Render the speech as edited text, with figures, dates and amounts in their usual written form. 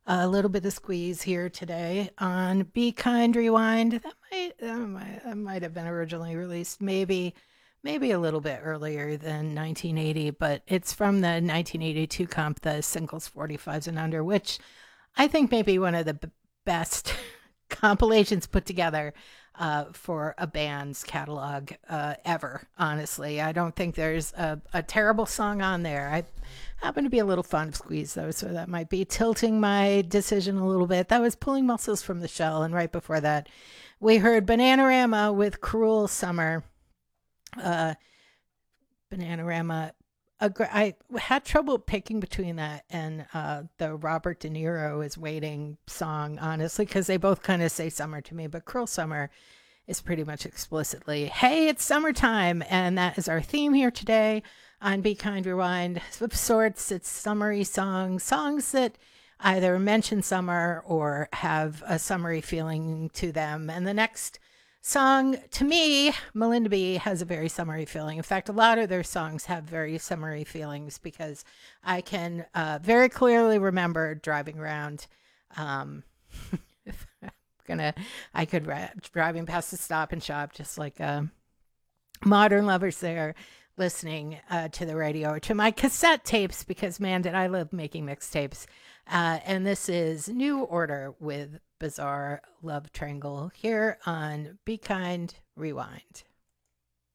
A little bit of squeeze here today on Be Kind Rewind. That might have been originally released maybe a little bit earlier than 1980, but it's from the 1982 comp, the Singles 45s and Under, which I think may be one of the best compilations put together for a band's catalog ever. Honestly, I don't think there's a terrible song on there. I happen to be a little fond of Squeeze though, so that might be tilting my decision a little bit. That was Pulling Muscles from the Shell, and right before that, we heard Bananarama with Cruel Summer. Uh, Bananarama. I had trouble picking between that and the Robert De Niro is Waiting song, honestly, because they both kind of say summer to me. But Cruel Summer is pretty much explicitly, hey, it's summertime. And that is our theme here today on Be Kind Rewind. Of sorts, it's summery songs that either mention summer or have a summery feeling to them. And the next song, to me, Melinda B has a very summery feeling. In fact, a lot of their songs have very summery feelings because I can very clearly remember driving around. Um, if I'm gonna, I could driving past the Stop and Shop, just like modern lovers there, listening to the radio or to my cassette tapes because man, did I love making mixtapes. And this is New Order with Bizarre Love Triangle here on Be Kind Rewind.